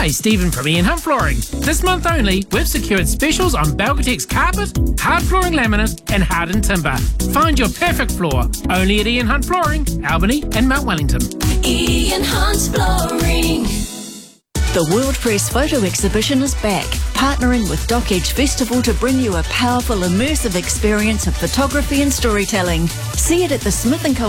Hi, Stephen from Ian Hunt Flooring. This month only, we've secured specials on Belgatex carpet, hard flooring laminate and hardened timber. Find your perfect floor only at Ian Hunt Flooring, Albany and Mount Wellington. Ian Hunt Flooring. The World Press Photo Exhibition is back, partnering with Dock Edge Festival to bring you a powerful, immersive experience of photography and storytelling. See it at the Smith & Co